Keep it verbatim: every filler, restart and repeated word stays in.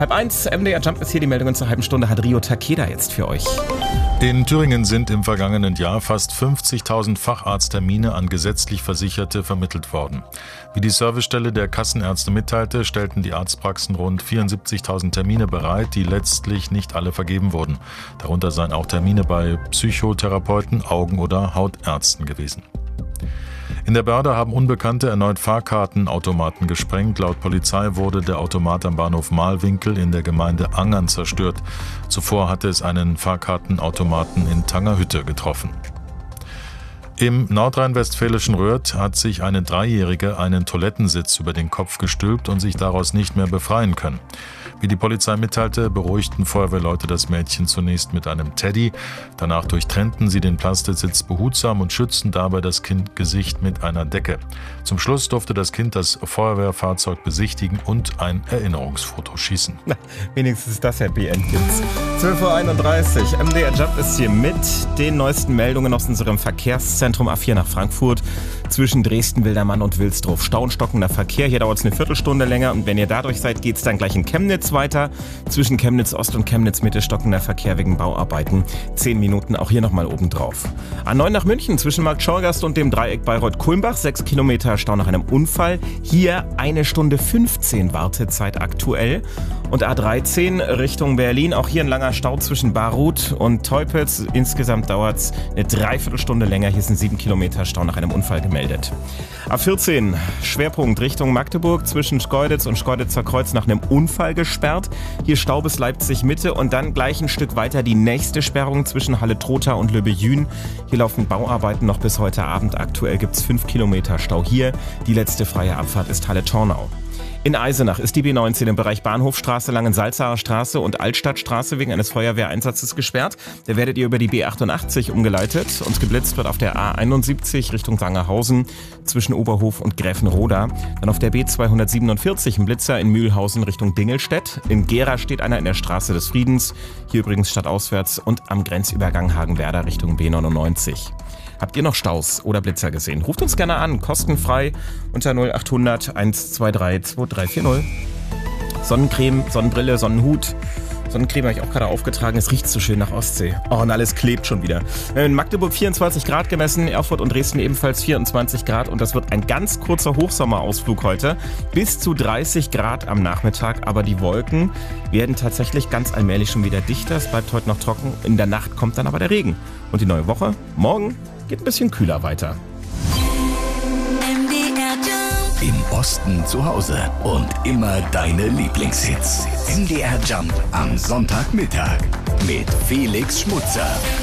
Halb eins, M D R Jump ist hier, die Meldungen zur halben Stunde hat Rio Takeda jetzt für euch. In Thüringen sind im vergangenen Jahr fast fünfzigtausend Facharzttermine an gesetzlich Versicherte vermittelt worden. Wie die Servicestelle der Kassenärzte mitteilte, stellten die Arztpraxen rund vierundsiebzigtausend Termine bereit, die letztlich nicht alle vergeben wurden. Darunter seien auch Termine bei Psychotherapeuten, Augen- oder Hautärzten gewesen. In der Börde haben Unbekannte erneut Fahrkartenautomaten gesprengt. Laut Polizei wurde der Automat am Bahnhof Mahlwinkel in der Gemeinde Angern zerstört. Zuvor hatte es einen Fahrkartenautomaten in Tangerhütte getroffen. Im nordrhein-westfälischen Röhrd hat sich eine Dreijährige einen Toilettensitz über den Kopf gestülpt und sich daraus nicht mehr befreien können. Wie die Polizei mitteilte, beruhigten Feuerwehrleute das Mädchen zunächst mit einem Teddy. Danach durchtrennten sie den Plastiksitz behutsam und schützten dabei das Kindgesicht mit einer Decke. Zum Schluss durfte das Kind das Feuerwehrfahrzeug besichtigen und ein Erinnerungsfoto schießen. Na, wenigstens das Happy End gibt's. zwölf Uhr einunddreißig, M D R Jump ist hier mit den neuesten Meldungen aus unserem Verkehrszentrum A vier nach Frankfurt. Zwischen Dresden, Wildermann und Wilsdruff. Stau und stockender Verkehr. Hier dauert es eine Viertelstunde länger. Und wenn ihr dadurch seid, geht es dann gleich in Chemnitz weiter. Zwischen Chemnitz Ost und Chemnitz Mitte stockender Verkehr wegen Bauarbeiten. Zehn Minuten auch hier nochmal oben drauf. A neun nach München zwischen Markt Schorgast und dem Dreieck Bayreuth-Kulmbach. Sechs Kilometer Stau nach einem Unfall. Hier eine Stunde fünfzehn Wartezeit aktuell. Und A dreizehn Richtung Berlin. Auch hier ein langer Stau zwischen Baruth und Teupitz. Insgesamt dauert es eine Dreiviertelstunde länger. Hier sind sieben Kilometer Stau nach einem Unfall gemeldet. A vierzehn, Schwerpunkt Richtung Magdeburg zwischen Schkeuditz und Schkeuditzer Kreuz nach einem Unfall gesperrt. Hier Stau bis Leipzig Mitte und dann gleich ein Stück weiter die nächste Sperrung zwischen Halle-Trotha und Lübbe-Jühn. Hier laufen Bauarbeiten noch bis heute Abend. Aktuell gibt es fünf Kilometer Stau hier. Die letzte freie Abfahrt ist Halle-Tornau. In Eisenach ist die B neunzehn im Bereich Bahnhofstraße, Langensalzacher Straße und Altstadtstraße wegen eines Feuerwehreinsatzes gesperrt. Da werdet ihr über die B achtundachtzig umgeleitet und geblitzt wird auf der A einundsiebzig Richtung Sangerhausen zwischen Oberhof und Gräfenroda. Dann auf der B zweihundertsiebenundvierzig ein Blitzer in Mühlhausen Richtung Dingelstedt. In Gera steht einer in der Straße des Friedens, hier übrigens stadtauswärts und am Grenzübergang Hagenwerder Richtung B neunundneunzig. Habt ihr noch Staus oder Blitzer gesehen? Ruft uns gerne an, kostenfrei unter null achthundert eins zwei drei zwei drei vier null. Sonnencreme, Sonnenbrille, Sonnenhut. Sonnencreme habe ich auch gerade aufgetragen. Es riecht so schön nach Ostsee. Oh, und alles klebt schon wieder. In Magdeburg vierundzwanzig Grad gemessen, Erfurt und Dresden ebenfalls vierundzwanzig Grad. Und das wird ein ganz kurzer Hochsommerausflug heute. Bis zu dreißig Grad am Nachmittag. Aber die Wolken werden tatsächlich ganz allmählich schon wieder dichter. Es bleibt heute noch trocken. In der Nacht kommt dann aber der Regen. Und die neue Woche, morgen, geht ein bisschen kühler weiter. Im Osten zu Hause und immer deine Lieblingshits. M D R Jump am Sonntagmittag mit Felix Schmutzer.